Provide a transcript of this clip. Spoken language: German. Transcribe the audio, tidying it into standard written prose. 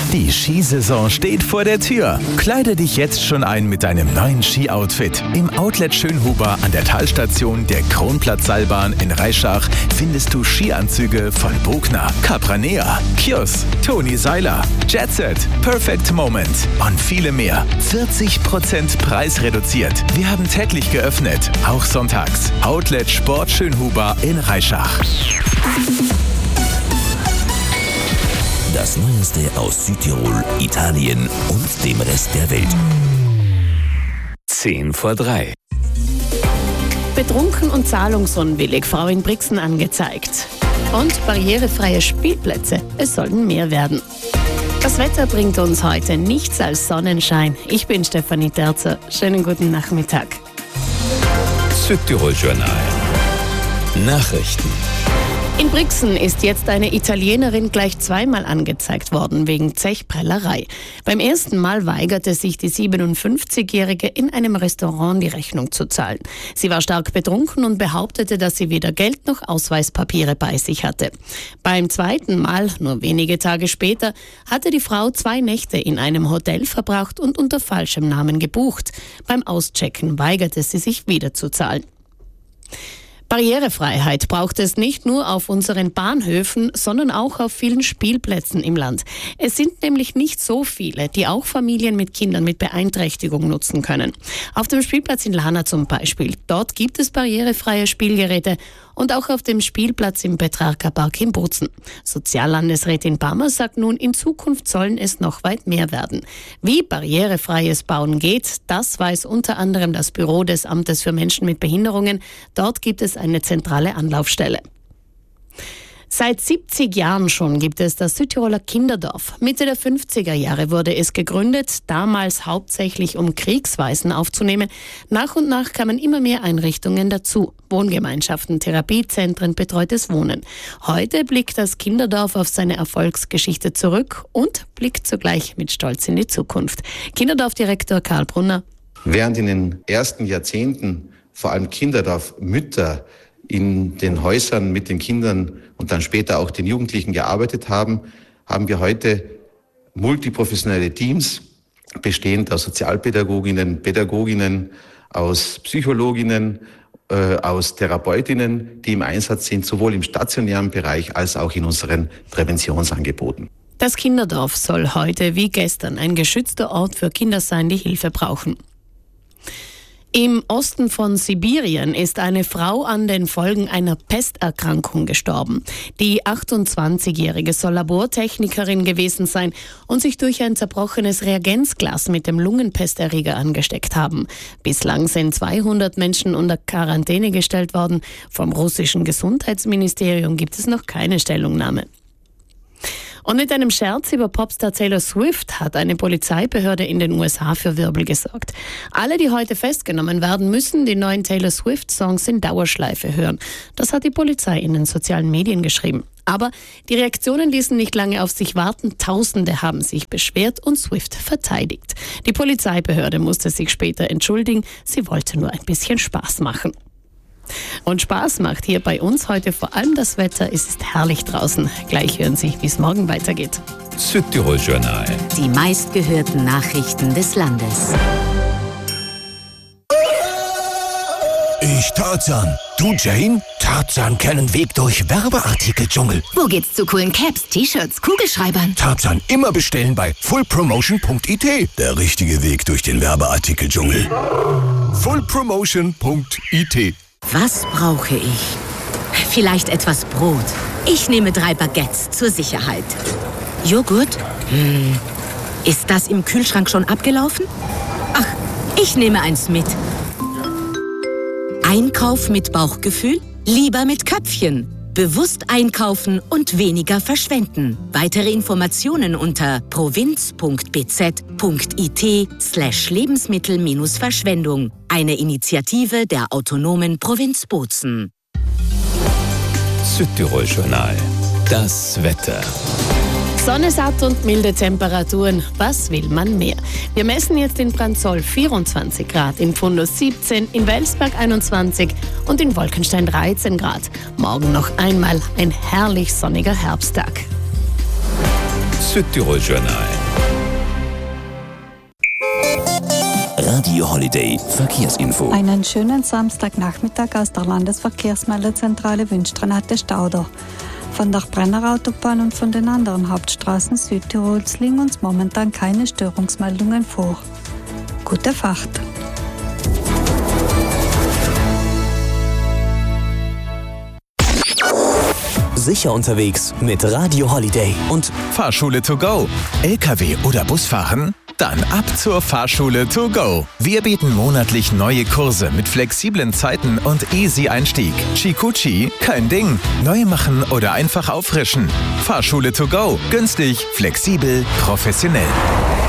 Die Skisaison steht vor der Tür. Kleide dich jetzt schon ein mit deinem neuen Ski-Outfit. Im Outlet Schönhuber an der Talstation der Kronplatzseilbahn in Reischach findest du Skianzüge von Bogner, Capranea, Kjos, Toni Seiler, Jetset, Perfect Moment und viele mehr. 40% preisreduziert. Wir haben täglich geöffnet, auch sonntags. Outlet Sport Schönhuber in Reischach. Das Neueste aus Südtirol, Italien und dem Rest der Welt. 2:10. Betrunken und zahlungsunwillig, Frau in Brixen angezeigt. Und barrierefreie Spielplätze, es sollen mehr werden. Das Wetter bringt uns heute nichts als Sonnenschein. Ich bin Stefanie Terzer. Schönen guten Nachmittag. Südtirol Journal. Nachrichten. In Brixen ist jetzt eine Italienerin gleich zweimal angezeigt worden wegen Zechprellerei. Beim ersten Mal weigerte sich die 57-Jährige in einem Restaurant die Rechnung zu zahlen. Sie war stark betrunken und behauptete, dass sie weder Geld noch Ausweispapiere bei sich hatte. Beim zweiten Mal, nur wenige Tage später, hatte die Frau 2 Nächte in einem Hotel verbracht und unter falschem Namen gebucht. Beim Auschecken weigerte sie sich wieder zu zahlen. Barrierefreiheit braucht es nicht nur auf unseren Bahnhöfen, sondern auch auf vielen Spielplätzen im Land. Es sind nämlich nicht so viele, die auch Familien mit Kindern mit Beeinträchtigung nutzen können. Auf dem Spielplatz in Lana zum Beispiel. Dort gibt es barrierefreie Spielgeräte und auch auf dem Spielplatz im Petrarca-Park in Bozen. Soziallandesrätin Bammer sagt nun, in Zukunft sollen es noch weit mehr werden. Wie barrierefreies Bauen geht, das weiß unter anderem das Büro des Amtes für Menschen mit Behinderungen. Dort gibt es eine zentrale Anlaufstelle. Seit 70 Jahren schon gibt es das Südtiroler Kinderdorf. Mitte der 50er Jahre wurde es gegründet, damals hauptsächlich um Kriegswaisen aufzunehmen. Nach und nach kamen immer mehr Einrichtungen dazu. Wohngemeinschaften, Therapiezentren, betreutes Wohnen. Heute blickt das Kinderdorf auf seine Erfolgsgeschichte zurück und blickt zugleich mit Stolz in die Zukunft. Kinderdorfdirektor Karl Brunner. Während in den ersten Jahrzehnten vor allem Kinderdorfmütter in den Häusern mit den Kindern und dann später auch den Jugendlichen gearbeitet haben, haben wir heute multiprofessionelle Teams, bestehend aus Sozialpädagoginnen, Pädagoginnen, aus Psychologinnen, aus Therapeutinnen, die im Einsatz sind, sowohl im stationären Bereich als auch in unseren Präventionsangeboten. Das Kinderdorf soll heute wie gestern ein geschützter Ort für Kinder sein, die Hilfe brauchen. Im Osten von Sibirien ist eine Frau an den Folgen einer Pesterkrankung gestorben. Die 28-Jährige soll Labortechnikerin gewesen sein und sich durch ein zerbrochenes Reagenzglas mit dem Lungenpesterreger angesteckt haben. Bislang sind 200 Menschen unter Quarantäne gestellt worden. Vom russischen Gesundheitsministerium gibt es noch keine Stellungnahme. Und mit einem Scherz über Popstar Taylor Swift hat eine Polizeibehörde in den USA für Wirbel gesorgt. Alle, die heute festgenommen werden, müssen die neuen Taylor Swift-Songs in Dauerschleife hören. Das hat die Polizei in den sozialen Medien geschrieben. Aber die Reaktionen ließen nicht lange auf sich warten. Tausende haben sich beschwert und Swift verteidigt. Die Polizeibehörde musste sich später entschuldigen. Sie wollte nur ein bisschen Spaß machen. Und Spaß macht hier bei uns heute vor allem das Wetter. Es ist herrlich draußen. Gleich hören Sie, wie es morgen weitergeht. Südtirol Journal. Die meistgehörten Nachrichten des Landes. Ich Tarzan. Du Jane? Tarzan kennen Weg durch Werbeartikeldschungel. Wo geht's zu coolen Caps, T-Shirts, Kugelschreibern? Tarzan immer bestellen bei fullpromotion.it. Der richtige Weg durch den Werbeartikeldschungel. fullpromotion.it. Was brauche ich? Vielleicht etwas Brot. Ich nehme 3 Baguettes zur Sicherheit. Joghurt? Ist das im Kühlschrank schon abgelaufen? Ach, ich nehme eins mit. Einkauf mit Bauchgefühl? Lieber mit Köpfchen. Bewusst einkaufen und weniger verschwenden. Weitere Informationen unter provinz.bz.it/Lebensmittel-Verschwendung. Eine Initiative der autonomen Provinz Bozen. Südtirol Journal. Das Wetter. Sonne satt und milde Temperaturen. Was will man mehr? Wir messen jetzt in Branzoll 24 Grad, in Pfundus 17, in Welsberg 21 und in Wolkenstein 13 Grad. Morgen noch einmal ein herrlich sonniger Herbsttag. Südtirol Journal. Radio Holiday Verkehrsinfo. Einen schönen Samstagnachmittag aus der Landesverkehrsmeldezentrale wünscht Renate Stauder. Von der Brennerautobahn und von den anderen Hauptstraßen Südtirols liegen uns momentan keine Störungsmeldungen vor. Gute Fahrt! Sicher unterwegs mit Radio Holiday und Fahrschule to go. LKW oder Busfahren? Dann ab zur Fahrschule to go. Wir bieten monatlich neue Kurse mit flexiblen Zeiten und easy Einstieg. Chikuchi, kein Ding. Neu machen oder einfach auffrischen. Fahrschule to go. Günstig, flexibel, professionell.